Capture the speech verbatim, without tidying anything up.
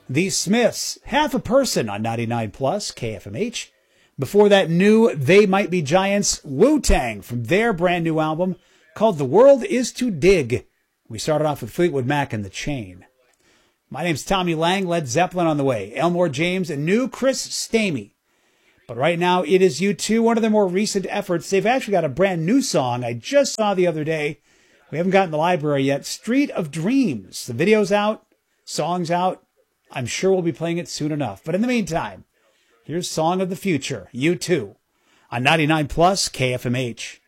The Smiths, Half a Person on ninety-nine plus K F M H. Before that, new They Might Be Giants, Wu-Tang, from their brand new album called The World Is Too Dig. We started off with Fleetwood Mac and The Chain. My name's Tommy Lang, Led Zeppelin on the way, Elmore James, and new Chris Stamey. But right now, it is U two, one of their more recent efforts. They've actually got a brand new song I just saw the other day. We haven't gotten the library yet. Street of Dreams. The video's out, song's out. I'm sure we'll be playing it soon enough. But in the meantime, here's Song of the Future, U two, on ninety-nine plus K F M H.